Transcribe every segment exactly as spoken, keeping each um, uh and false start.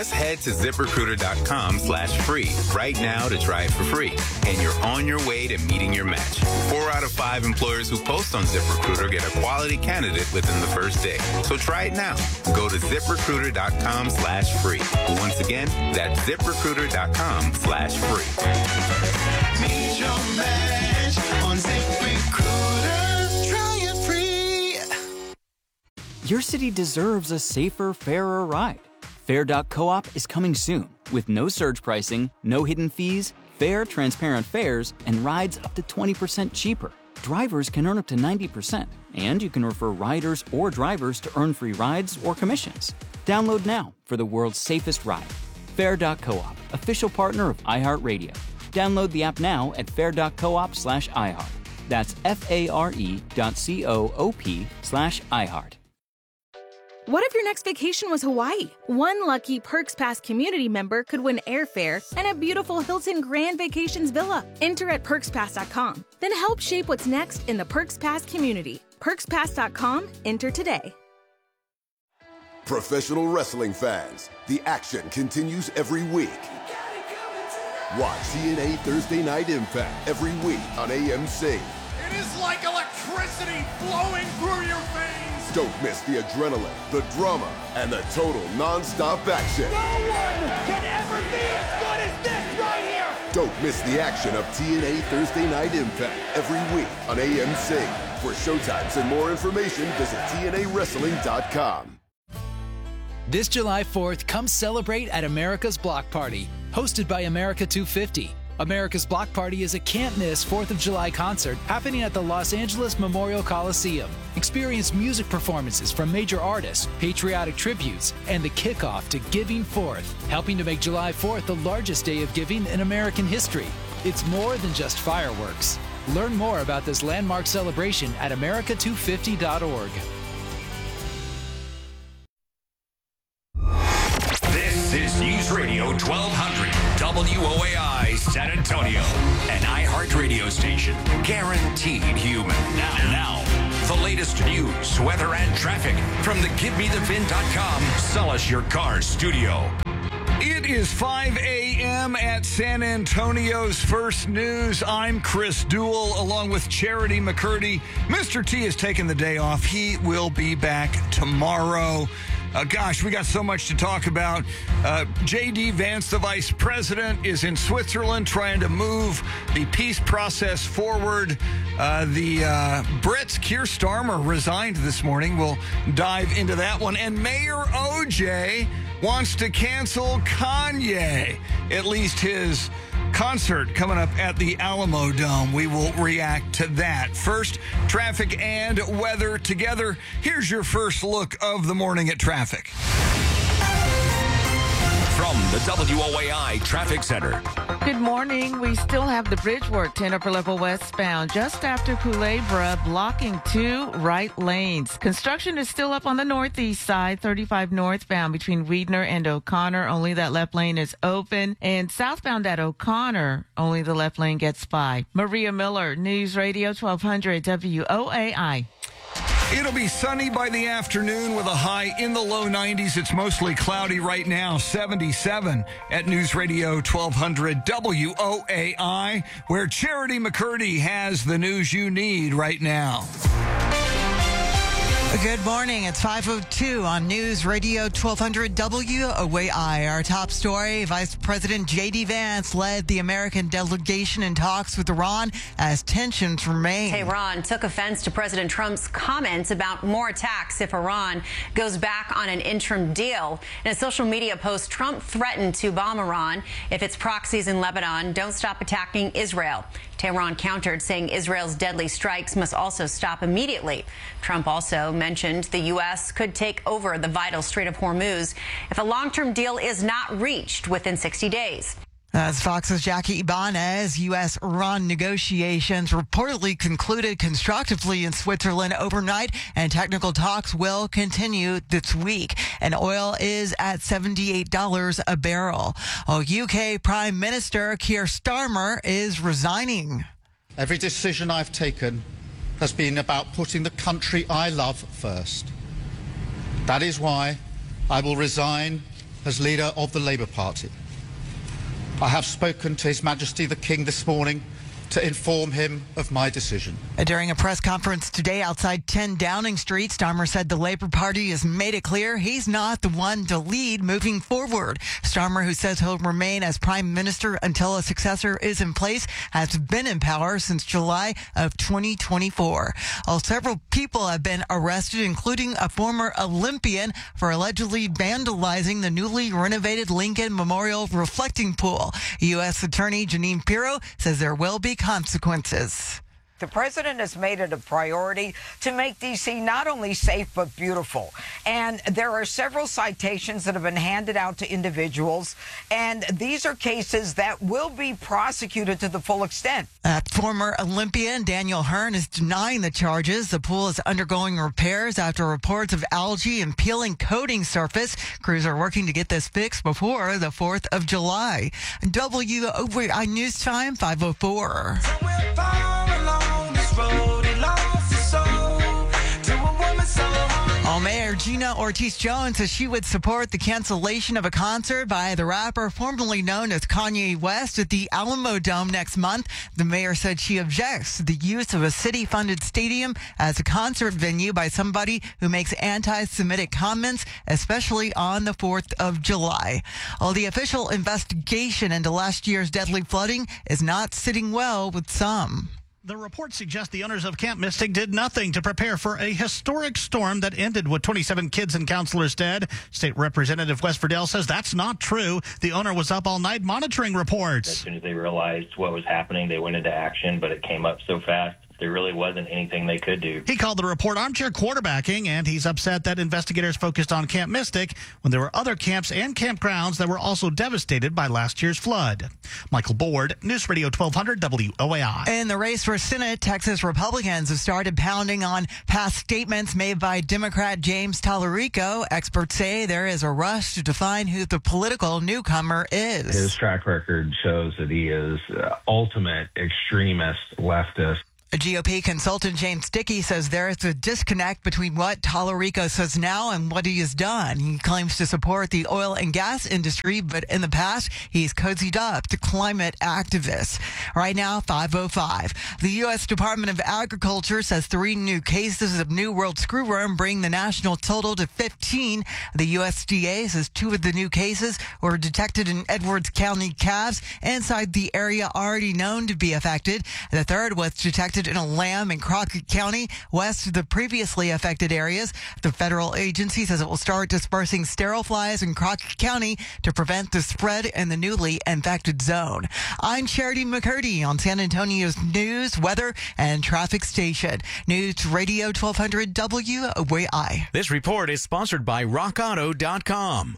Just head to ZipRecruiter.com slash free right now to try it for free. And you're on your way to meeting your match. Four out of five employers who post on ZipRecruiter get a quality candidate within the first day. So try it now. Go to ZipRecruiter.com slash free. Once again, that's ZipRecruiter.com slash free. Meet your match on ZipRecruiter. Try it free. Your city deserves a safer, fairer ride. Fair dot coop is coming soon with no surge pricing, no hidden fees, fair, transparent fares, and rides up to twenty percent cheaper. Drivers can earn up to ninety percent, and you can refer riders or drivers to earn free rides or commissions. Download now for the world's safest ride. Fair dot coop, official partner of iHeartRadio. Download the app now at fair dot coop slash iHeart. That's F-A-R-E dot C-O-O-P slash iHeart. What if your next vacation was Hawaii? One lucky Perks Pass community member could win airfare and a beautiful Hilton Grand Vacations villa. Enter at perks pass dot com. Then help shape what's next in the Perks Pass community. perks pass dot com. Enter today. Professional wrestling fans, the action continues every week. Watch T N A Thursday Night Impact every week on A M C. It is like electricity flowing through your veins. Don't miss the adrenaline, the drama, and the total non-stop action. No one can ever be as good as this right here. Don't miss the action of T N A Thursday Night Impact every week on A M C. For showtimes and more information, visit T N A wrestling dot com. This July fourth, come celebrate at America's Block Party, hosted by America two fifty. America's Block Party is a can't-miss fourth of July concert happening at the Los Angeles Memorial Coliseum. Experience music performances from major artists, patriotic tributes, and the kickoff to Giving Fourth, helping to make July fourth the largest day of giving in American history. It's more than just fireworks. Learn more about this landmark celebration at America two fifty dot org. This is News Radio twelve hundred W O A I San Antonio, an iHeart radio station guaranteed human. Now, now, the latest news, weather, and traffic from the Give Me The Vin dot com Sell Us Your Car studio. It is five a.m. at San Antonio's First News. I'm Chris Duell, along with Charity McCurdy. Mister T has taken the day off. He will be back tomorrow. Uh, gosh, we got so much to talk about. Uh, J D. Vance, the vice president, is in Switzerland trying to move the peace process forward. Uh, the uh, Brits, Keir Starmer, resigned this morning. We'll dive into that one. And Mayor O J wants to cancel Kanye, at least his concert coming up at the Alamo Dome. We will react to that. First, traffic and weather together. Here's your first look of the morning at traffic. From the W O A I Traffic Center. Good morning. We still have the bridge work ten Upper Level westbound just after Culebra, blocking two right lanes. Construction is still up on the northeast side, thirty-five northbound between Weidner and O'Connor. Only that left lane is open. And southbound at O'Connor, only the left lane gets by. Maria Miller, News Radio twelve hundred W O A I. It'll be sunny by the afternoon with a high in the low nineties. It's mostly cloudy right now, seventy-seven at News Radio twelve hundred W O A I, where Charity McCurdy has the news you need right now. Good morning. It's five oh two on News Radio twelve hundred W O A I. Our top story, Vice President J D. Vance led the American delegation in talks with Iran as tensions remain. Tehran took offense to President Trump's comments about more attacks if Iran goes back on an interim deal. In a social media post, Trump threatened to bomb Iran if its proxies in Lebanon don't stop attacking Israel. Tehran countered, saying Israel's deadly strikes must also stop immediately. Trump also mentioned the U S could take over the vital Strait of Hormuz if a long-term deal is not reached within sixty days. As Fox's Jackie Ibanez, U S Iran negotiations reportedly concluded constructively in Switzerland overnight, and technical talks will continue this week. And oil is at seventy-eight dollars a barrel. Oh, U K Prime Minister Keir Starmer is resigning. Every decision I've taken has been about putting the country I love first. That is why I will resign as leader of the Labour Party. I have spoken to His Majesty the King this morning to inform him of my decision. During a press conference today outside ten Downing Street, Starmer said the Labour Party has made it clear he's not the one to lead moving forward. Starmer, who says he'll remain as Prime Minister until a successor is in place, has been in power since July of twenty twenty-four. Well, several people have been arrested, including a former Olympian, for allegedly vandalizing the newly renovated Lincoln Memorial reflecting pool. U S Attorney Jeanine Pirro says there will be consequences. The president has made it a priority to make D C not only safe but beautiful. And there are several citations that have been handed out to individuals, and these are cases that will be prosecuted to the full extent. Uh, former Olympian Daniel Hearn is denying the charges. The pool is undergoing repairs after reports of algae and peeling coating surface. Crews are working to get this fixed before the fourth of July. W O A I News Time, five oh four. Well, Mayor Gina Ortiz-Jones says she would support the cancellation of a concert by the rapper formerly known as Kanye West at the Alamo Dome next month. The mayor said she objects to the use of a city-funded stadium as a concert venue by somebody who makes anti-Semitic comments, especially on the fourth of July. Well, the official investigation into last year's deadly flooding is not sitting well with some. The report suggests the owners of Camp Mystic did nothing to prepare for a historic storm that ended with twenty-seven kids and counselors dead. State Representative Wes Verdell says that's not true. The owner was up all night monitoring reports. As soon as they realized what was happening, they went into action, but it came up so fast. There really wasn't anything they could do. He called the report armchair quarterbacking, and he's upset that investigators focused on Camp Mystic when there were other camps and campgrounds that were also devastated by last year's flood. Michael Board, News Radio twelve hundred W O A I. In the race for Senate, Texas Republicans have started pounding on past statements made by Democrat James Tallarico. Experts say there is a rush to define who the political newcomer is. His track record shows that he is uh, ultimate extremist leftist. A G O P consultant, James Dickey, says there is a disconnect between what Tallarico says now and what he has done. He claims to support the oil and gas industry, but in the past, he's cozied up to climate activists. Right now, five oh five. The U S Department of Agriculture says three new cases of New World screwworm bring the national total to fifteen. The U S D A says two of the new cases were detected in Edwards County calves inside the area already known to be affected. The third was detected in a lamb in Crockett County, west of the previously affected areas. The federal agency says it will start dispersing sterile flies in Crockett County to prevent the spread in the newly infected zone. I'm Charity McCurdy on San Antonio's news, weather, and traffic station. News Radio twelve hundred W O A I. This report is sponsored by rock auto dot com.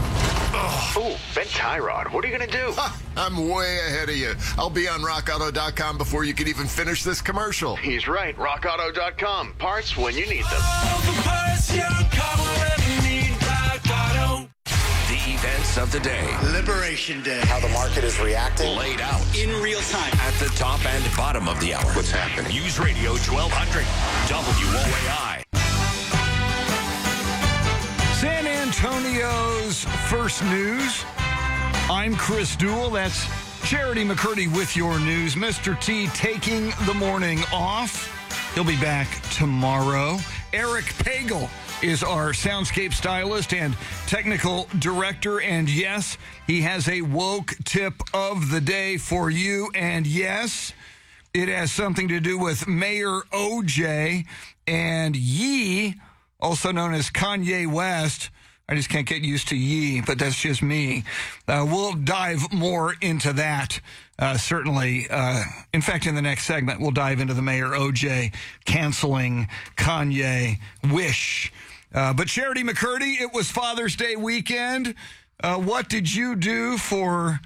Oh, Ben Tyrod, what are you going to do? Ha, I'm way ahead of you. I'll be on rock auto dot com before you can even finish this commercial. He's right, rock auto dot com. Parts when you need them. The events of the day. Liberation Day. How the market is reacting. Laid out In real time. at the top and bottom of the hour. What's happening? News Radio twelve hundred W O A I. San Antonio's first news. I'm Chris Duell. That's Charity McCurdy with your news. Mister T taking the morning off. He'll be back tomorrow. Eric Pagel is our soundscape stylist and technical director. And yes, he has a woke tip of the day for you. And yes, it has something to do with Mayor O J and Ye, also known as Kanye West. I just can't get used to Ye, but that's just me. Uh, we'll dive more into that, uh, certainly. Uh, in fact, in the next segment, we'll dive into the Mayor O J canceling Kanye wish. Uh, but Charity McCurdy, it was Father's Day weekend. Uh, what did you do for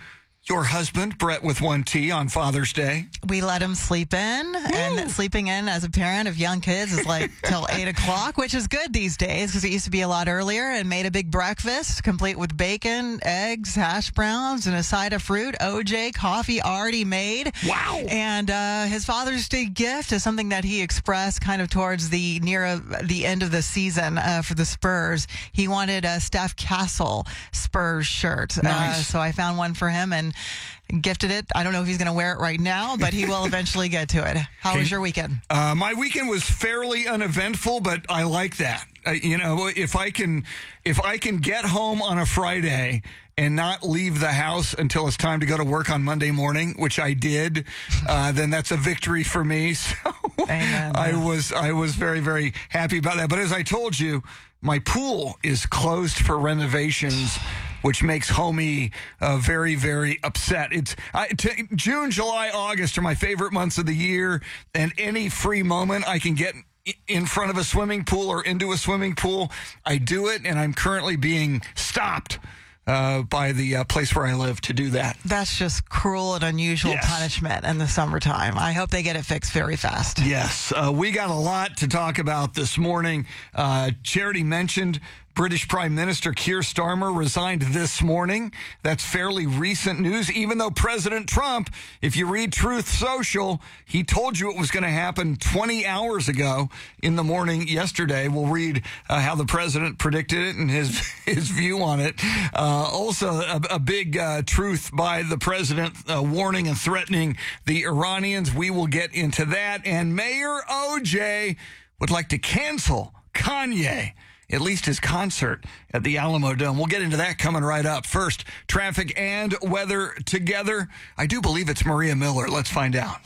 your husband, Brett with one T, on Father's Day. We let him sleep in, and sleeping in as a parent of young kids is like till eight o'clock, which is good these days because it used to be a lot earlier, and made a big breakfast complete with bacon, eggs, hash browns, and a side of fruit. O J, coffee already made. Wow. And uh, his Father's Day gift is something that he expressed kind of towards the near uh, the end of the season uh, for the Spurs. He wanted a Steph Castle Spurs shirt. Nice. Uh, so I found one for him and gifted it. I don't know if he's going to wear it right now, but he will eventually get to it. How Okay. was your weekend? Uh, my weekend was fairly uneventful, but I like that. Uh, you know, if I can, if I can get home on a Friday and not leave the house until it's time to go to work on Monday morning, which I did, uh, then that's a victory for me. So Amen. I was, I was very, very happy about that. But as I told you, my pool is closed for renovations, which makes homie uh, very, very upset. It's I, t- June, July, August are my favorite months of the year, and any free moment I can get in front of a swimming pool or into a swimming pool, I do it, and I'm currently being stopped uh, by the uh, place where I live to do that. That's just cruel and unusual Yes. punishment in the summertime. I hope they get it fixed very fast. Yes, uh, we got a lot to talk about this morning. Uh, Charity mentioned British Prime Minister Keir Starmer resigned this morning. That's fairly recent news, even though President Trump, if you read Truth Social, he told you it was going to happen twenty hours ago in the morning yesterday. We'll read uh, how the president predicted it and his his view on it. Uh, also, a, a big uh, truth by the president uh, warning and threatening the Iranians. We will get into that. And Mayor O J would like to cancel Kanye, at least his concert at the Alamo Dome. We'll get into that coming right up. First, traffic and weather together. I do believe it's Maria Miller. Let's find out.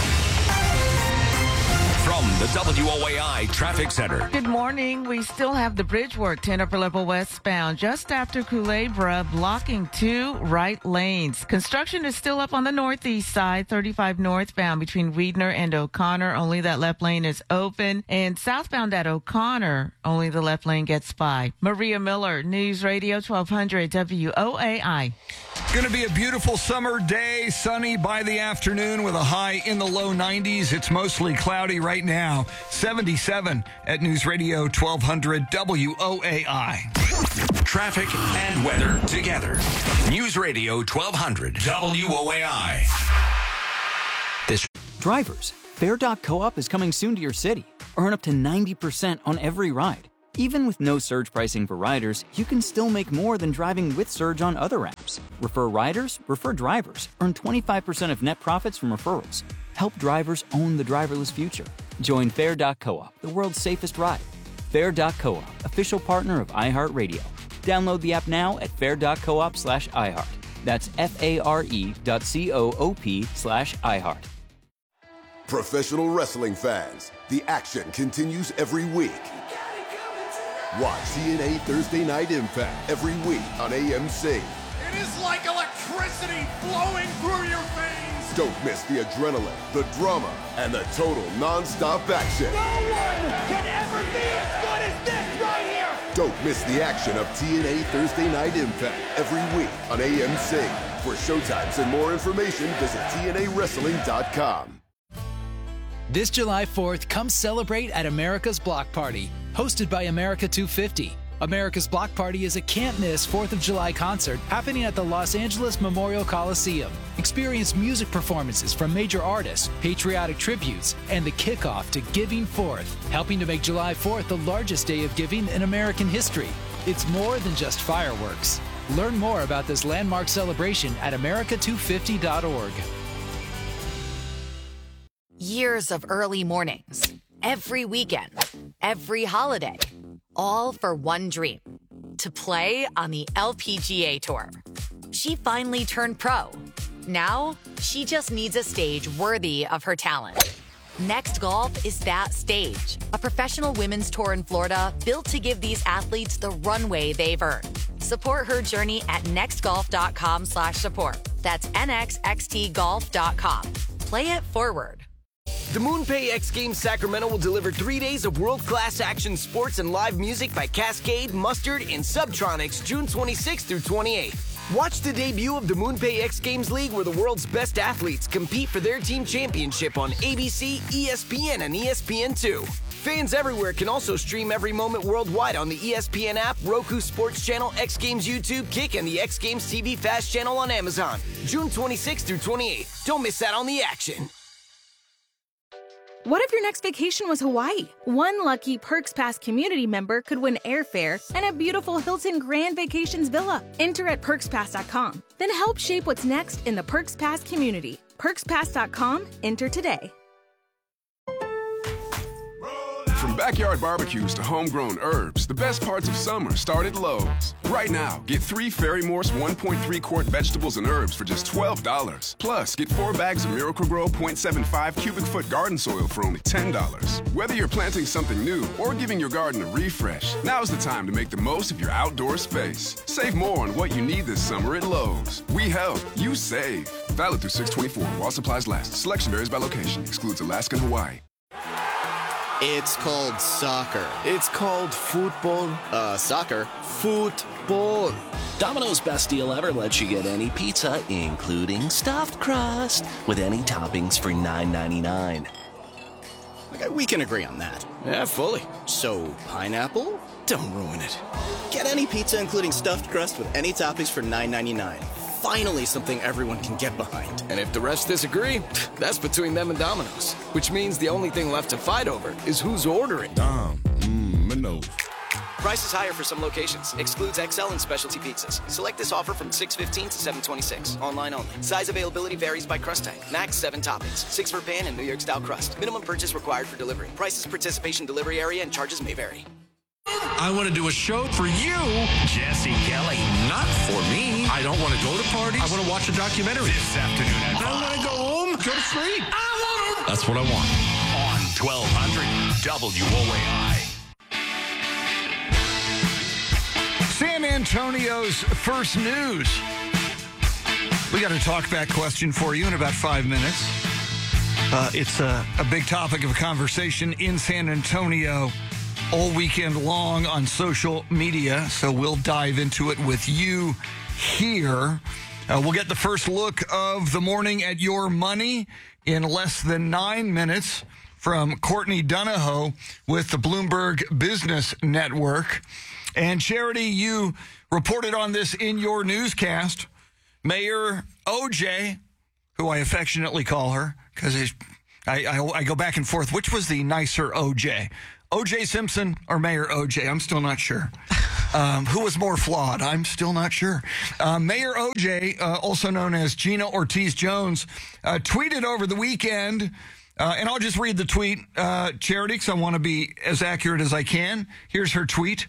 From the W O A I Traffic Center. Good morning. We still have the bridge work, ten upper level westbound, just after Culebra, blocking two right lanes. Construction is still up on the northeast side, thirty-five northbound between Weidner and O'Connor. Only that left lane is open. And southbound at O'Connor, only the left lane gets by. Maria Miller, News Radio twelve hundred W O A I. Going to be a beautiful summer day, sunny by the afternoon with a high in the low nineties. It's mostly cloudy right now. seventy-seven at News Radio twelve hundred W O A I. Traffic and weather together. News Radio twelve hundred W O A I. This Drivers, Fair dot co-op is coming soon to your city. Earn up to ninety percent on every ride. Even with no surge pricing for riders, you can still make more than driving with surge on other apps. Refer riders, refer drivers. Earn twenty-five percent of net profits from referrals. Help drivers own the driverless future. Join Fair dot co-op, the world's safest ride. Fair dot co-op, official partner of iHeartRadio. Download the app now at fair dot coop slash iHeart. That's F-A-R-E dot C-O-O-P slash iHeart. Professional wrestling fans, the action continues every week. Watch T N A Thursday Night Impact every week on A M C. It is like electricity flowing through your veins. Don't miss the adrenaline, the drama, and the total non-stop action. No one can ever be as good as this right here. Don't miss the action of T N A Thursday Night Impact every week on A M C. For showtimes and more information, visit T N A wrestling dot com. This July fourth, come celebrate at America's Block Party, hosted by America two fifty. America's Block Party is a can't-miss fourth of July concert happening at the Los Angeles Memorial Coliseum. Experience music performances from major artists, patriotic tributes, and the kickoff to Giving Fourth, helping to make July fourth the largest day of giving in American history. It's more than just fireworks. Learn more about this landmark celebration at America two fifty dot org. Years of early mornings, every weekend, every holiday, all for one dream, to play on the L P G A Tour. She finally turned pro. Now, she just needs a stage worthy of her talent. Next Golf is that stage, a professional women's tour in Florida built to give these athletes the runway they've earned. Support her journey at nextgolf.com slash support. That's N X X T golf dot com. Play it forward. The MoonPay X Games Sacramento will deliver three days of world-class action sports and live music by Cascade, Mustard, and Subtronics June twenty-sixth through twenty-eighth. Watch the debut of the MoonPay X Games League, where the world's best athletes compete for their team championship on A B C, E S P N, and E S P N two. Fans everywhere can also stream every moment worldwide on the E S P N app, Roku Sports Channel, X Games YouTube, Kick, and the X Games T V Fast channel on Amazon. June twenty-sixth through twenty-eighth. Don't miss out on the action. What if your next vacation was Hawaii? One lucky Perks Pass community member could win airfare and a beautiful Hilton Grand Vacations villa. Enter at perks pass dot com. Then help shape what's next in the Perks Pass community. perks pass dot com. Enter today. From backyard barbecues to homegrown herbs, the best parts of summer start at Lowe's. Right now, get three Fairy Morse one point three quart vegetables and herbs for just twelve dollars. Plus, get four bags of Miracle-Gro point seven five cubic foot garden soil for only ten dollars. Whether you're planting something new or giving your garden a refresh, now's the time to make the most of your outdoor space. Save more on what you need this summer at Lowe's. We help, you save. Valid through six twenty-four while supplies last. Selection varies by location. Excludes Alaska and Hawaii. It's called soccer. It's called football. Uh, soccer. Football. Domino's best deal ever lets you get any pizza, including stuffed crust, with any toppings for nine ninety-nine. Okay, we can agree on that. Yeah, fully. So, pineapple? Don't ruin it. Get any pizza, including stuffed crust, with any toppings for nine ninety-nine. Finally, something everyone can get behind. And if the rest disagree, that's between them and Domino's. Which means the only thing left to fight over is who's ordering. Dom, mmm, no. Price is higher for some locations. Excludes X L and specialty pizzas. Select this offer from six fifteen to seven twenty-six. Online only. Size availability varies by crust type. Max seven toppings. Six for pan and New York style crust. Minimum purchase required for delivery. Prices, participation, delivery area, and charges may vary. I want to do a show for you, Jesse Kelly, not for me. I don't want to go to parties. I want to watch a documentary this afternoon. I don't want to go home, go to sleep. I want to. That's what I want. On twelve hundred W O A I. San Antonio's first news. We got a talkback question for you in about five minutes. Uh, it's a, a big topic of conversation in San Antonio all weekend long on social media, so we'll dive into it with you here. Uh, we'll get the first look of the morning at your money in less than nine minutes from Courtney Donahoe with the Bloomberg Business Network. And Charity, you reported on this in your newscast. Mayor O J, who I affectionately call her, because I, I, I go back and forth. Which was the nicer O J? O J Simpson or Mayor O J? I'm still not sure. Um, who was more flawed? I'm still not sure. Uh, Mayor O J, uh, also known as Gina Ortiz-Jones, uh, tweeted over the weekend, uh, and I'll just read the tweet, uh, Charity, because I want to be as accurate as I can. Here's her tweet.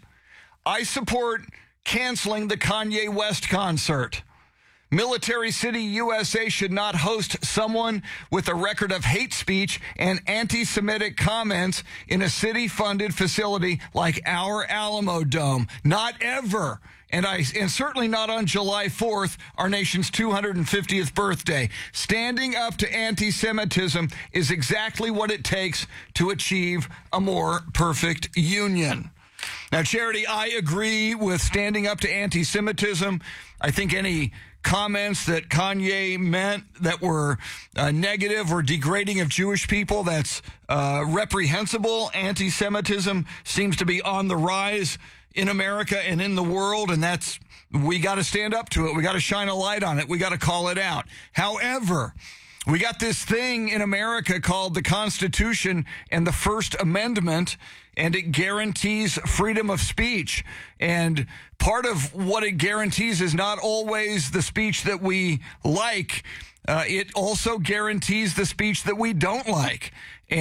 I support canceling the Kanye West concert. Military City, U S A should not host someone with a record of hate speech and anti-Semitic comments in a city-funded facility like our Alamo Dome. Not ever. And I, and certainly not on July fourth, our nation's two hundred fiftieth birthday. Standing up to anti-Semitism is exactly what it takes to achieve a more perfect union. Now, Charity, I agree with standing up to anti-Semitism. I think any comments that Kanye meant that were uh, negative or degrading of Jewish people, that's uh, reprehensible. Anti-Semitism seems to be on the rise in America and in the world, and that's, we got to stand up to it. We got to shine a light on it. We got to call it out. However, we got this thing in America called the Constitution and the First Amendment, and it guarantees freedom of speech. And part of what it guarantees is not always the speech that we like. Uh, it also guarantees the speech that we don't like.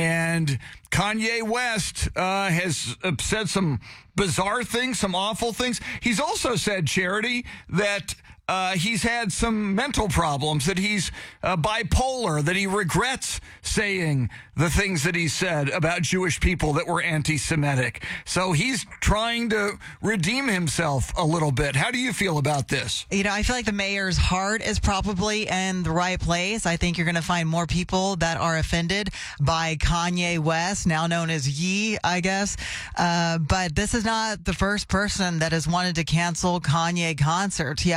And Kanye West uh, has said some bizarre things, some awful things. He's also said, Charity, that Uh, he's had some mental problems, that he's uh, bipolar, that he regrets saying the things that he said about Jewish people that were anti-Semitic. So he's trying to redeem himself a little bit. How do you feel about this? You know, I feel like the mayor's heart is probably in the right place. I think you're going to find more people that are offended by Kanye West, now known as Ye, I guess. Uh, but this is not the first person that has wanted to cancel Kanye concerts. You have U S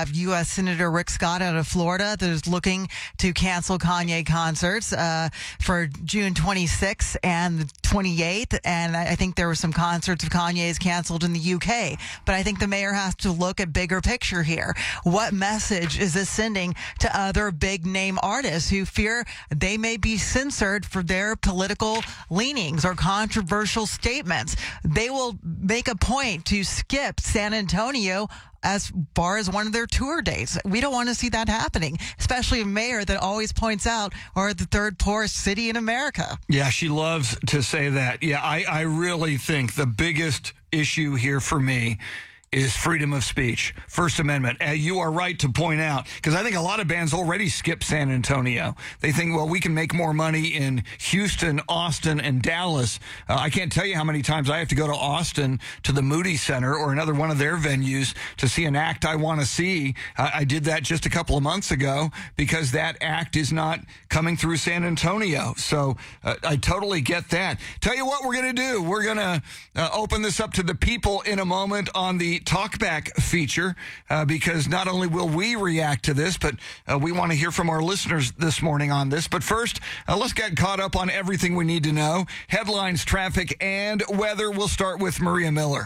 S Senator Rick Scott out of Florida that is looking to cancel Kanye concerts uh, for June twenty-sixth and the twenty-eighth. And I think there were some concerts of Kanye's canceled in the U K. But I think the mayor has to look at bigger picture here. What message is this sending to other big name artists who fear they may be censored for their political leanings or controversial statements? They will make a point to skip San Antonio as far as one of their tour dates. We don't want to see that happening, especially a mayor that always points out we're the third poorest city in America. Yeah, she loves to say that. Yeah, I, I really think the biggest issue here for me is freedom of speech, First Amendment. Uh, you are right to point out, because I think a lot of bands already skip San Antonio. They think, well, we can make more money in Houston, Austin, and Dallas. Uh, I can't tell you how many times I have to go to Austin to the Moody Center or another one of their venues to see an act I want to see. Uh, I did that just a couple of months ago because that act is not coming through San Antonio. So uh, I totally get that. Tell you what we're going to do. We're going to uh, open this up to the people in a moment on the Talkback feature, uh, because not only will we react to this, but uh, we want to hear from our listeners this morning on this. But first, uh, let's get caught up on everything we need to know. Headlines, traffic, and weather. We'll start with Maria Miller.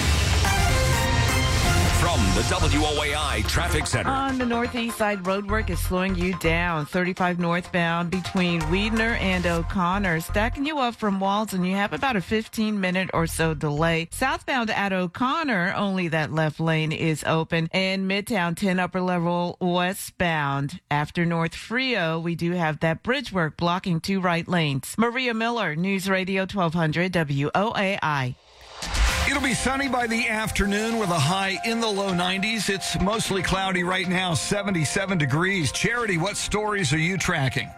From the W O A I Traffic Center. On the northeast side, roadwork is slowing you down. thirty-five northbound between Weidner and O'Connor. Stacking you up from Walton. You have about a fifteen minute or so delay. Southbound at O'Connor, only that left lane is open. And Midtown ten upper level westbound. After North Frio, we do have that bridge work blocking two right lanes. Maria Miller, News Radio twelve hundred W O A I. It'll be sunny by the afternoon with a high in the low nineties. It's mostly cloudy right now, seventy-seven degrees. Charity, what stories are you tracking?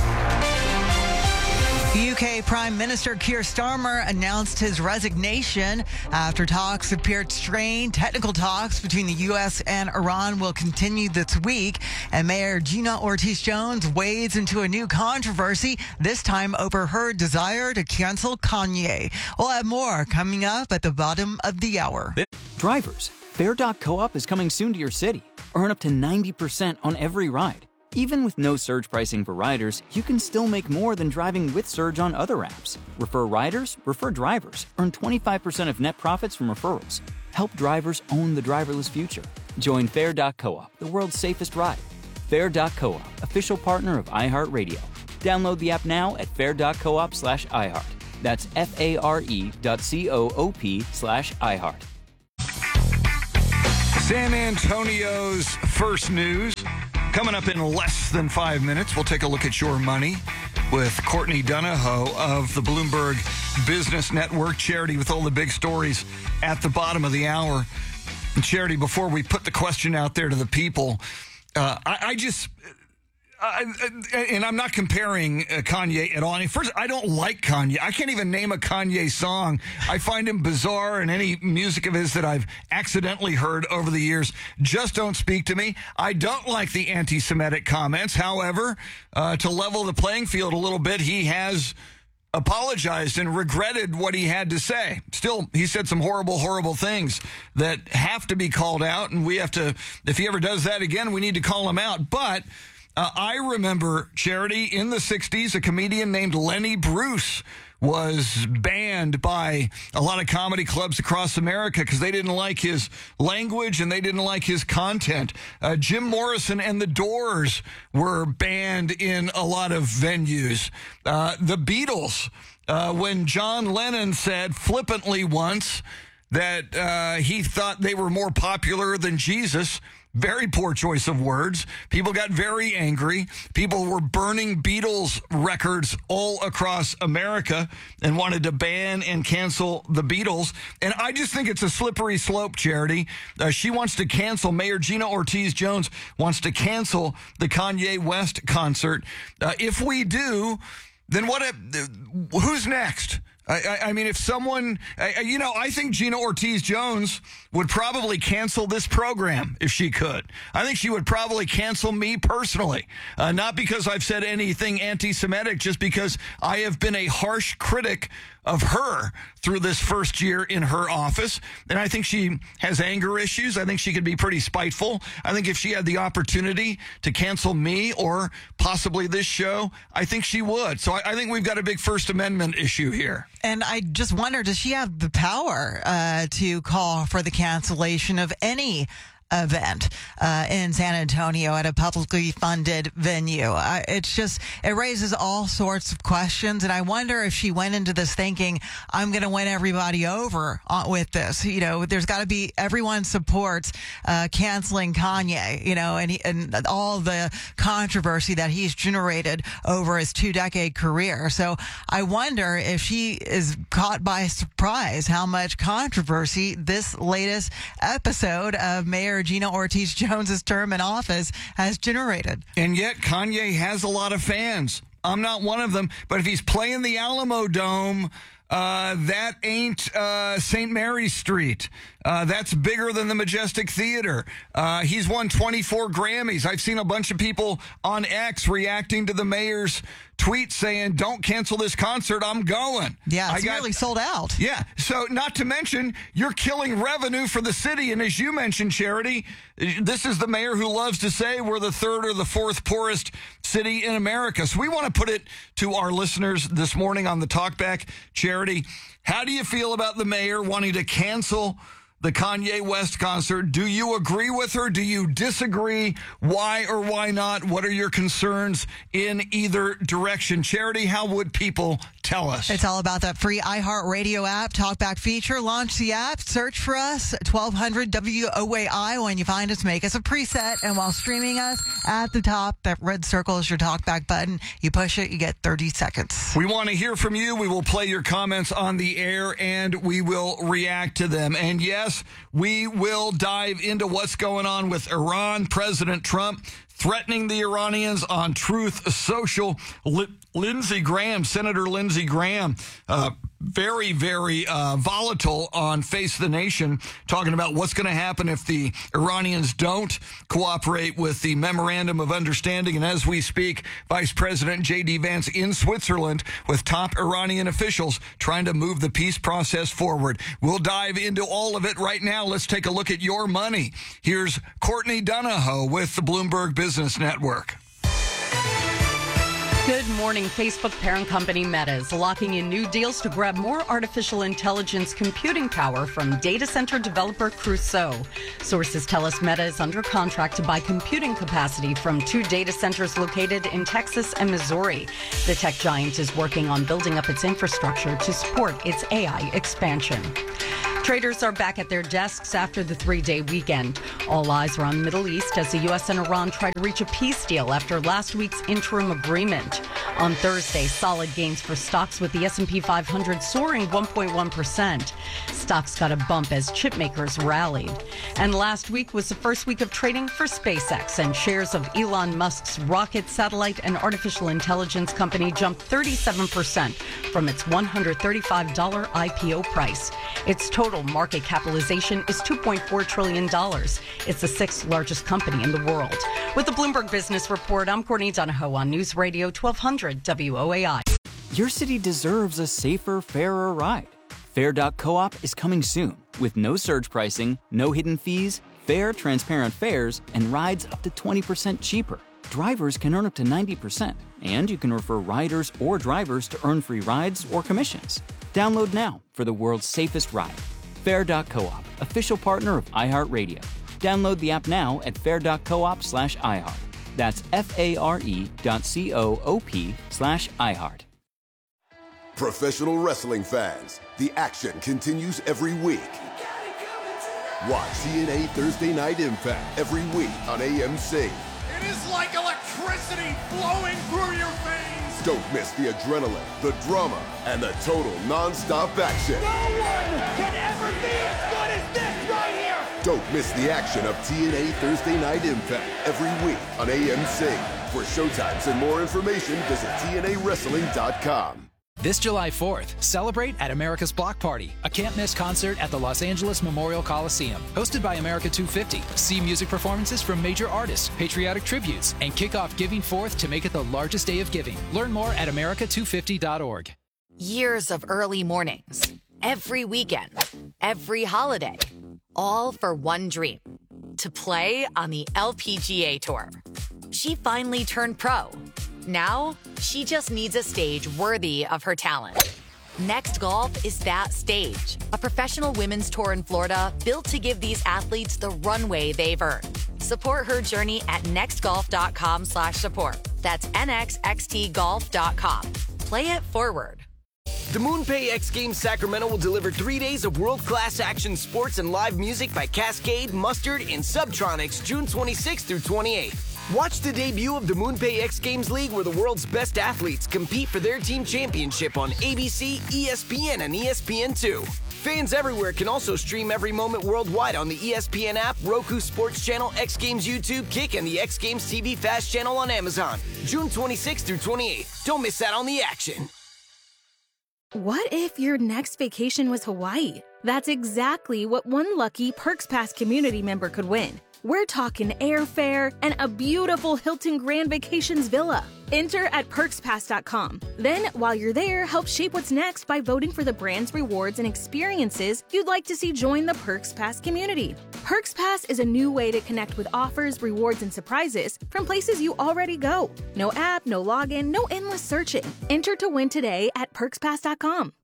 U K Prime Minister Keir Starmer announced his resignation after talks appeared strained. Technical talks between the U S and Iran will continue this week, and Mayor Gina Ortiz-Jones wades into a new controversy, this time over her desire to cancel Kanye. We'll have more coming up at the bottom of the hour. Drivers, Fare dot coop is coming soon to your city. Earn up to ninety percent on every ride. Even with no surge pricing for riders, you can still make more than driving with Surge on other apps. Refer riders, refer drivers. Earn twenty-five percent of net profits from referrals. Help drivers own the driverless future. Join Fare dot coop, the world's safest ride. Fare dot coop, official partner of iHeartRadio. Download the app now at fare dot coop slash iHeart. That's F-A-R-E dot C-O-O-P slash iHeart. San Antonio's first news. Coming up in less than five minutes, we'll take a look at your money with Courtney Donahoe of the Bloomberg Business Network. Charity with all the big stories at the bottom of the hour. And Charity, before we put the question out there to the people, uh, I, I just... I, and I'm not comparing uh, Kanye at all. I mean, first, I don't like Kanye. I can't even name a Kanye song. I find him bizarre, and any music of his that I've accidentally heard over the years just don't speak to me. I don't like the anti-Semitic comments. However, uh, to level the playing field a little bit, he has apologized and regretted what he had to say. Still, he said some horrible, horrible things that have to be called out, and we have to, if he ever does that again, we need to call him out. But Uh, I remember, Charity, in the sixties, a comedian named Lenny Bruce was banned by a lot of comedy clubs across America because they didn't like his language and they didn't like his content. Uh, Jim Morrison and the Doors were banned in a lot of venues. Uh, the Beatles, uh, when John Lennon said flippantly once that uh, he thought they were more popular than Jesus, very poor choice of words. People got very angry. People were burning Beatles records all across America and wanted to ban and cancel the Beatles. And I just think it's a slippery slope, Charity. Uh, she wants to cancel. Mayor Gina Ortiz-Jones wants to cancel the Kanye West concert. Uh, if we do, then what? A, who's next? I, I mean, if someone, I, you know, I think Gina Ortiz-Jones would probably cancel this program if she could. I think she would probably cancel me personally, uh, not because I've said anything anti-Semitic, just because I have been a harsh critic of her through this first year in her office. And I think she has anger issues. I think she could be pretty spiteful. I think if she had the opportunity to cancel me or possibly this show, I think she would. So I, I think we've got a big First Amendment issue here. And I just wonder, does she have the power uh, to call for the cancellation of any event uh, in San Antonio at a publicly funded venue? Uh, it's just, it raises all sorts of questions. And I wonder if she went into this thinking, I'm going to win everybody over uh, with this. You know, there's got to be, everyone supports uh, canceling Kanye, you know, and, he, and all the controversy that he's generated over his two decade career. So I wonder if she is caught by surprise how much controversy this latest episode of Mayor Gina Ortiz-Jones's term in office has generated. And yet Kanye has a lot of fans. I'm not one of them, but if he's playing the Alamo Dome, uh, that ain't uh, Saint Mary's Street. Uh, that's bigger than the Majestic Theater. Uh, he's won twenty-four Grammys. I've seen a bunch of people on X reacting to the mayor's tweet saying, don't cancel this concert, I'm going. Yeah, it's I got, really sold out. Yeah, so not to mention, you're killing revenue for the city. And as you mentioned, Charity, this is the mayor who loves to say we're the third or the fourth poorest city in America. So we want to put it to our listeners this morning on the Talkback. Charity, how do you feel about the mayor wanting to cancel the Kanye West concert? Do you agree with her? Do you disagree? Why or why not? What are your concerns in either direction? Charity, how would people tell us? It's all about that free iHeartRadio app, Talkback feature. Launch the app, search for us, twelve hundred W O A I. When you find us, make us a preset. And while streaming us, at the top, that red circle is your Talkback button. You push it, you get thirty seconds. We want to hear from you. We will play your comments on the air, and we will react to them. And yes, we will dive into what's going on with Iran. President Trump threatening the Iranians on Truth Social. L- Lindsey Graham, Senator Lindsey Graham, uh, very, very uh, volatile on Face the Nation, talking about what's going to happen if the Iranians don't cooperate with the Memorandum of Understanding. And as we speak, Vice President J D Vance in Switzerland with top Iranian officials trying to move the peace process forward. We'll dive into all of it right now. Let's take a look at your money. Here's Courtney Donahoe with the Bloomberg Business Network. Good morning. Facebook parent company Meta is locking in new deals to grab more artificial intelligence computing power from data center developer Crusoe. Sources tell us Meta is under contract to buy computing capacity from two data centers located in Texas and Missouri. The tech giant is working on building up its infrastructure to support its A I expansion. Traders are back at their desks after the three-day weekend. All eyes are on the Middle East as the U S and Iran try to reach a peace deal after last week's interim agreement. On Thursday, solid gains for stocks with the S and P five hundred soaring one point one percent. Stocks got a bump as chip makers rallied. And last week was the first week of trading for SpaceX, and shares of Elon Musk's rocket, satellite, and artificial intelligence company jumped thirty-seven percent from its one hundred thirty-five dollars I P O price. Its total market capitalization is two point four trillion dollars. It's the sixth largest company in the world. With the Bloomberg Business Report, I'm Courtney Donahoe on News Radio twelve hundred W O A I. Your city deserves a safer, fairer ride. Fair dot coop is coming soon with no surge pricing, no hidden fees, fair, transparent fares, and rides up to twenty percent cheaper. Drivers can earn up to ninety percent, and you can refer riders or drivers to earn free rides or commissions. Download now for the world's safest ride. Fair dot coop, official partner of iHeartRadio. Download the app now at fair dot coop slash iHeart. That's F-A-R-E dot C-O-O-P slash iHeart. Professional wrestling fans, the action continues every week. Watch T N A Thursday Night Impact every week on A M C. It is like electricity flowing through your veins. Don't miss the adrenaline, the drama, and the total non-stop action. No one can ever be as good as this right here. Don't miss the action of T N A Thursday Night Impact every week on A M C. For showtimes and more information, visit T N A wrestling dot com. This July fourth, celebrate at America's Block Party, a can't-miss concert at the Los Angeles Memorial Coliseum. Hosted by America two fifty. See music performances from major artists, patriotic tributes, and kick off Giving Forth to make it the largest day of giving. Learn more at America two fifty dot org. Years of early mornings, every weekend, every holiday, all for one dream, to play on the L P G A Tour. She finally turned pro. Now, she just needs a stage worthy of her talent. Next Golf is that stage, a professional women's tour in Florida built to give these athletes the runway they've earned. Support her journey at nextgolf.com slash support. That's N X X T golf dot com. Play it forward. The MoonPay X Games Sacramento will deliver three days of world-class action sports and live music by Cascade, Mustard, and Subtronics June twenty-sixth through twenty-eighth. Watch the debut of the MoonPay X Games League, where the world's best athletes compete for their team championship on A B C, E S P N, and E S P N two. Fans everywhere can also stream every moment worldwide on the E S P N app, Roku Sports Channel, X Games YouTube, Kick, and the X Games T V Fast Channel on Amazon. June twenty-sixth through twenty-eighth. Don't miss out on the action. What if your next vacation was Hawaii? That's exactly what one lucky Perks Pass community member could win. We're talking airfare and a beautiful Hilton Grand Vacations villa. Enter at perks pass dot com. Then, while you're there, help shape what's next by voting for the brands, rewards, and experiences you'd like to see join the Perks Pass community. Perks Pass is a new way to connect with offers, rewards, and surprises from places you already go. No app, no login, no endless searching. Enter to win today at perks pass dot com.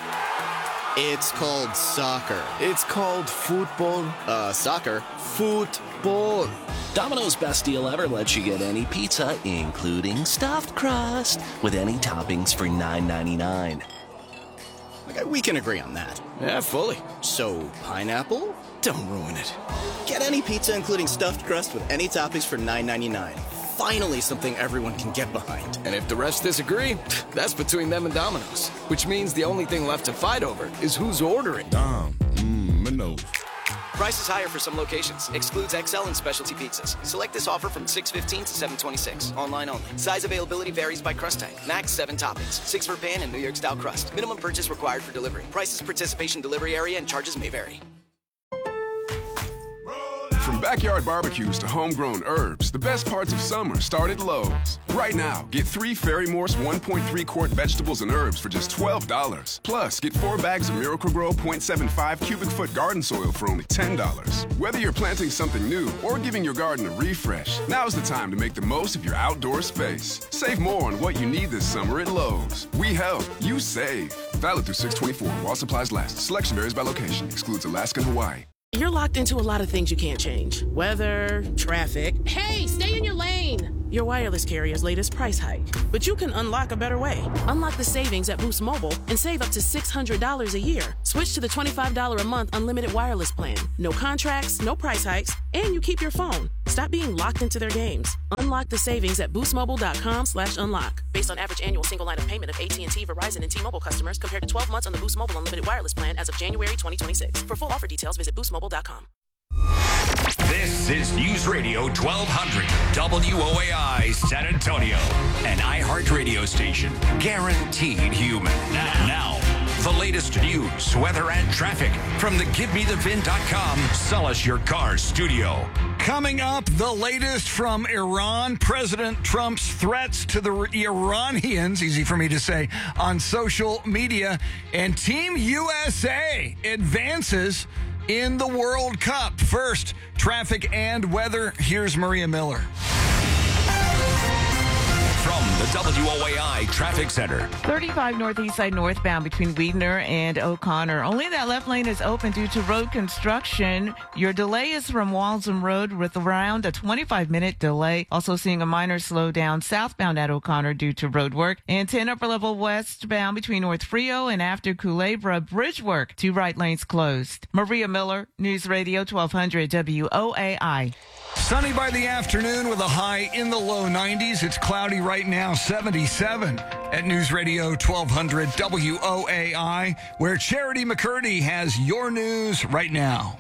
It's called soccer. It's called football. Uh, soccer. Football. Domino's Best Deal Ever lets you get any pizza, including stuffed crust, with any toppings for nine ninety-nine. Okay, we can agree on that. Yeah, fully. So, pineapple? Don't ruin it. Get any pizza, including stuffed crust, with any toppings for nine ninety-nine. Finally, something everyone can get behind. And if the rest disagree, that's between them and Domino's. Which means the only thing left to fight over is who's ordering. Dom, mmm, my nose. Price is higher for some locations. Excludes X L and specialty pizzas. Select this offer from six fifteen to seven twenty-six. Online only. Size availability varies by crust type. Max seven toppings. Six for pan and New York style crust. Minimum purchase required for delivery. Prices, participation, delivery area, and charges may vary. From backyard barbecues to homegrown herbs, the best parts of summer start at Lowe's. Right now, get three Ferry Morse one point three quart vegetables and herbs for just twelve dollars. Plus, get four bags of Miracle-Gro zero point seven five cubic foot garden soil for only ten dollars. Whether you're planting something new or giving your garden a refresh, now's the time to make the most of your outdoor space. Save more on what you need this summer at Lowe's. We help, you save. Valid through six twenty-four while supplies last. Selection varies by location. Excludes Alaska and Hawaii. You're locked into a lot of things you can't change. Weather, traffic. Hey, stay in your lane! Your wireless carrier's latest price hike. But you can unlock a better way. Unlock the savings at Boost Mobile and save up to six hundred dollars a year. Switch to the twenty-five dollars a month unlimited wireless plan. No contracts, no price hikes, and you keep your phone. Stop being locked into their games. Unlock the savings at boostmobile.com slash unlock. Based on average annual single line of payment of A T and T, Verizon, and T-Mobile customers compared to twelve months on the Boost Mobile unlimited wireless plan as of January twenty twenty-six. For full offer details, visit boost mobile dot com. This is News Radio twelve hundred W O A I San Antonio, an iHeart radio station, guaranteed human. Now, now, the latest news, weather, and traffic from the Give Me The Vin dot com Sell Us Your Car studio. Coming up, the latest from Iran. President Trump's threats to the Iranians, easy for me to say, on social media. And Team U S A advances in the World Cup. First, traffic and weather. Here's Maria Miller. From the W O A I Traffic Center. thirty-five Northeast Side northbound between Weidner and O'Connor. Only that left lane is open due to road construction. Your delay is from Walsham Road with around a twenty-five minute delay. Also seeing a minor slowdown southbound at O'Connor due to road work. And ten upper level westbound between North Frio and after Culebra bridge work. Two right lanes closed. Maria Miller, News Radio twelve hundred W O A I. Sunny by the afternoon with a high in the low nineties. It's cloudy right now, seventy-seven at News Radio twelve hundred W O A I, where Charity McCurdy has your news right now.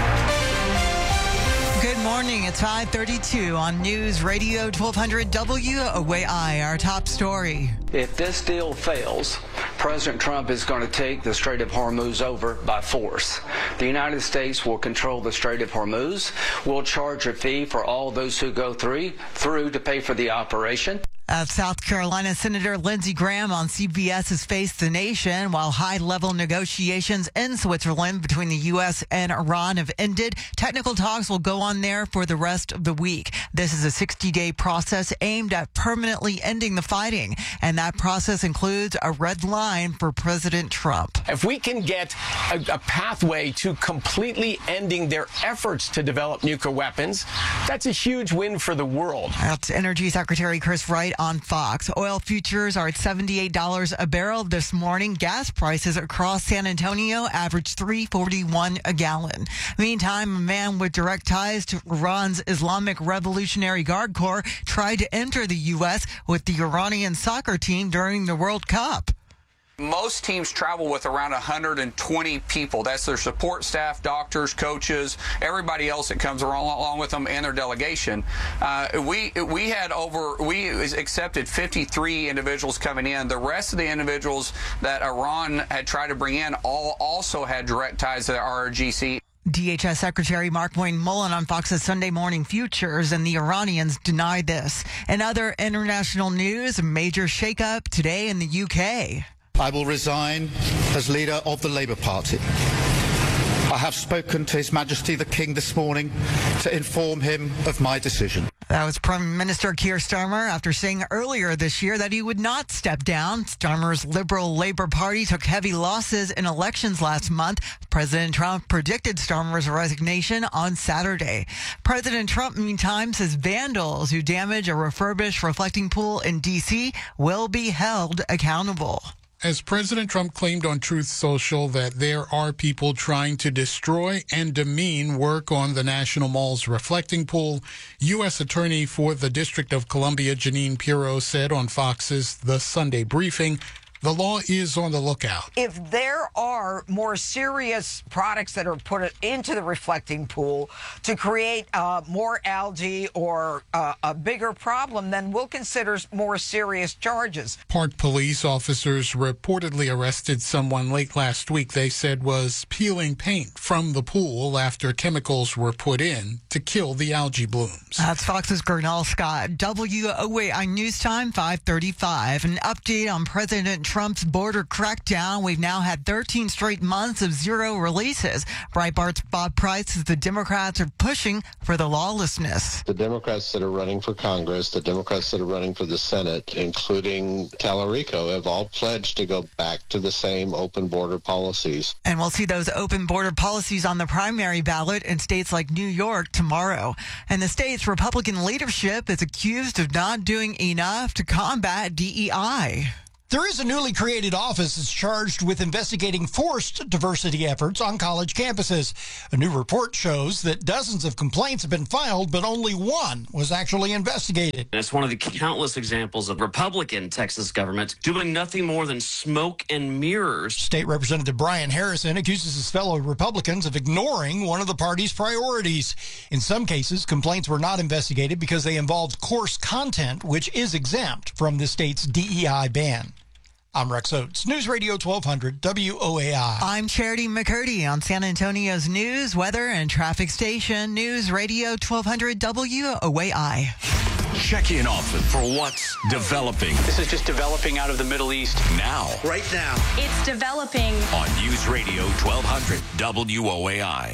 Good morning. It's five thirty-two on News Radio twelve hundred W O A I. Our top story. If this deal fails, President Trump is going to take the Strait of Hormuz over by force. The United States will control the Strait of Hormuz. We'll charge a fee for all those who go through, through to pay for the operation. Uh, South Carolina Senator Lindsey Graham on C B S's Face the Nation. While high-level negotiations in Switzerland between the U S and Iran have ended, technical talks will go on there for the rest of the week. This is a sixty-day process aimed at permanently ending the fighting, and that process includes a red line for President Trump. If we can get a, a pathway to completely ending their efforts to develop nuclear weapons, that's a huge win for the world. That's Energy Secretary Chris Wright on Fox. Oil futures are at seventy-eight dollars a barrel this morning. Gas prices across San Antonio averaged three forty-one a gallon. Meantime, a man with direct ties to Iran's Islamic Revolutionary Guard Corps tried to enter the U S with the Iranian soccer team during the World Cup. Most teams travel with around one hundred twenty people. That's their support staff, doctors, coaches, everybody else that comes along, along with them and their delegation. Uh, we we had over, we accepted fifty-three individuals coming in. The rest of the individuals that Iran had tried to bring in all also had direct ties to the R O G C. D H S Secretary Mark Wayne Mullen on Fox's Sunday Morning Futures, and the Iranians denied this. In other international news, a major shakeup today in the U K. I will resign as leader of the Labour Party. I have spoken to His Majesty the King this morning to inform him of my decision. That was Prime Minister Keir Starmer after saying earlier this year that he would not step down. Starmer's Liberal Labour Party took heavy losses in elections last month. President Trump predicted Starmer's resignation on Saturday. President Trump, meantime, says vandals who damage a refurbished reflecting pool in D C will be held accountable. As President Trump claimed on Truth Social that there are people trying to destroy and demean work on the National Mall's reflecting pool, U S Attorney for the District of Columbia, Jeanine Pirro, said on Fox's The Sunday Briefing, the law is on the lookout. If there are more serious products that are put into the reflecting pool to create uh, more algae or uh, a bigger problem, then we'll consider more serious charges. Park police officers reportedly arrested someone late last week they said was peeling paint from the pool after chemicals were put in to kill the algae blooms. That's Fox's Gernal Scott. W O A I News Time, five thirty-five. An update on President Trump's border crackdown. We've now had thirteen straight months of zero releases. Breitbart's Bob Price says the Democrats are pushing for the lawlessness. The Democrats that are running for Congress, the Democrats that are running for the Senate, including Tallarico, have all pledged to go back to the same open border policies. And we'll see those open border policies on the primary ballot in states like New York tomorrow. And the state's Republican leadership is accused of not doing enough to combat D E I. There is a newly created office that's charged with investigating forced diversity efforts on college campuses. A new report shows that dozens of complaints have been filed, but only one was actually investigated. It's one of the countless examples of Republican Texas government doing nothing more than smoke and mirrors. State Representative Brian Harrison accuses his fellow Republicans of ignoring one of the party's priorities. In some cases, complaints were not investigated because they involved coarse content, which is exempt from the state's D E I ban. I'm Rex Oates, News Radio twelve hundred W O A I. I'm Charity McCurdy on San Antonio's news, weather, and traffic station, News Radio twelve hundred W O A I. Check in often for what's developing. This is just developing out of the Middle East. Now. Right now. It's developing. On News Radio twelve hundred W O A I.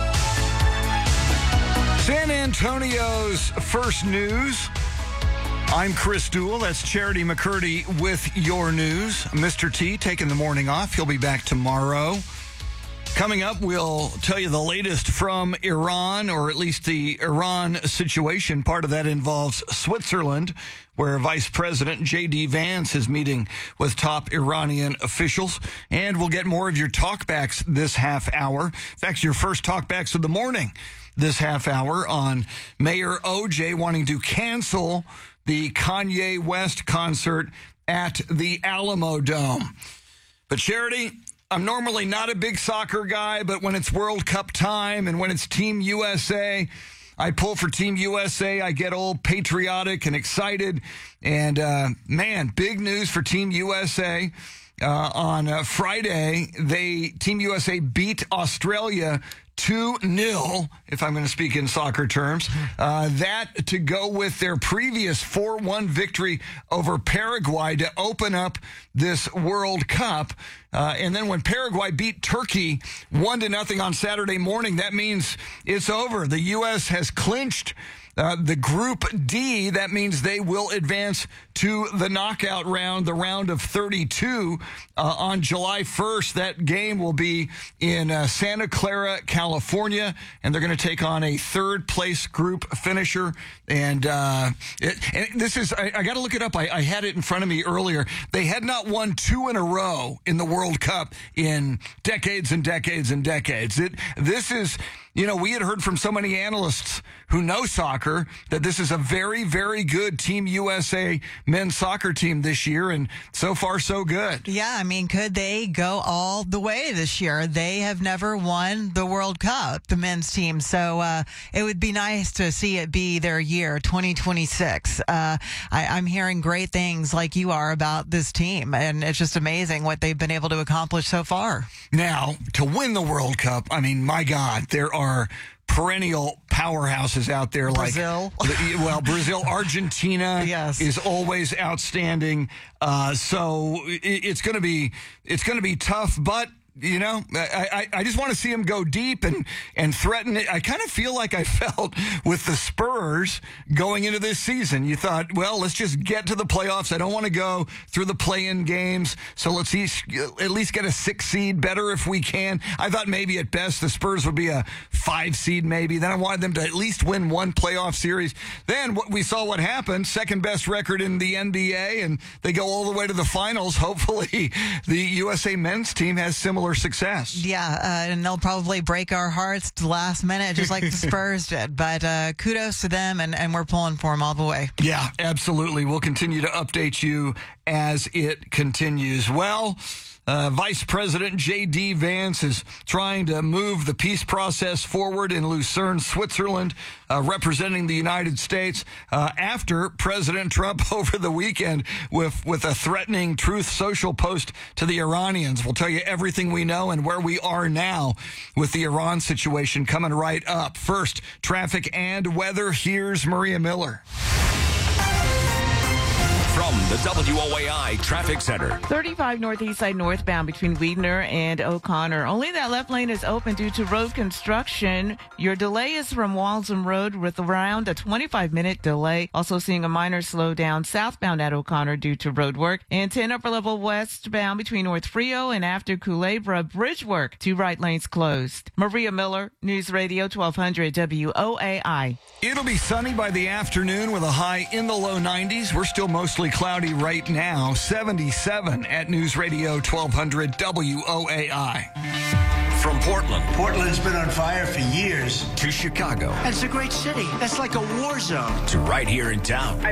San Antonio's first news. I'm Chris Duell. That's Charity McCurdy with your news. Mister T taking the morning off. He'll be back tomorrow. Coming up, we'll tell you the latest from Iran, or at least the Iran situation. Part of that involves Switzerland, where Vice President J D Vance is meeting with top Iranian officials. And we'll get more of your talkbacks this half hour. In fact, your first talkbacks of the morning this half hour on Mayor O J wanting to cancel the Kanye West concert at the Alamo Dome. But Charity, I'm normally not a big soccer guy, but when it's World Cup time and when it's Team U S A, I pull for Team U S A. I get all patriotic and excited. And, uh, man, big news for Team U S A. uh, on uh, Friday. They Team U S A beat Australia two nil, if I'm going to speak in soccer terms. Uh, that to go with their previous four one victory over Paraguay to open up this World Cup. Uh, and then when Paraguay beat Turkey one to nothing on Saturday morning, that means it's over. The U S has clinched Uh, the Group D. That means they will advance to the knockout round, the round of thirty-two, uh, on July first. That game will be in uh, Santa Clara, California, and they're going to take on a third-place group finisher. And, uh, it, and this is, I, I got to look it up. I, I had it in front of me earlier. They had not won two in a row in the World Cup in decades and decades and decades. It, this is... You know, we had heard from so many analysts who know soccer that this is a very, very good Team U S A men's soccer team this year, and so far, so good. Yeah, I mean, could they go all the way this year? They have never won the World Cup, the men's team, so uh, it would be nice to see it be their year, twenty twenty-six. Uh, I, I'm hearing great things like you are about this team, and it's just amazing what they've been able to accomplish so far. Now, to win the World Cup, I mean, my God, there are are perennial powerhouses out there like Brazil. Well, Brazil, Argentina yes. is always outstanding. Uh, so it, it's going to be it's going to be tough, but. You know, I, I, I just want to see him go deep and, and threaten it. I kind of feel like I felt with the Spurs going into this season. You thought, well, let's just get to the playoffs. I don't want to go through the play-in games, so let's at least get a six seed better if we can. I thought maybe at best the Spurs would be a five seed maybe. Then I wanted them to at least win one playoff series. Then what we saw what happened, second best record in the N B A, and they go all the way to the finals. Hopefully the U S A men's team has similar success. Yeah, uh, and they'll probably break our hearts to the last minute, just like the Spurs did. But uh, kudos to them, and, and we're pulling for them all the way. Yeah, absolutely. We'll continue to update you as it continues. Well, Uh, Vice President J D. Vance is trying to move the peace process forward in Lucerne, Switzerland, uh, representing the United States uh, after President Trump over the weekend with, with a threatening Truth Social post to the Iranians. We'll tell you everything we know and where we are now with the Iran situation coming right up. First, traffic and weather. Here's Maria Miller. From the W O A I Traffic Center. thirty-five Northeast Side northbound between Weidner and O'Connor. Only that left lane is open due to road construction. Your delay is from Walsham Road with around a twenty-five minute delay. Also seeing a minor slowdown southbound at O'Connor due to road work. And ten upper level westbound between North Frio and after Culebra bridge work. Two right lanes closed. Maria Miller, News Radio twelve hundred W O A I. It'll be sunny by the afternoon with a high in the low nineties. We're still mostly cloudy right now. seventy-seven at News Radio twelve hundred W O A I. From Portland. Portland's been on fire for years. To Chicago. It's a great city. It's like a war zone. To right here in town.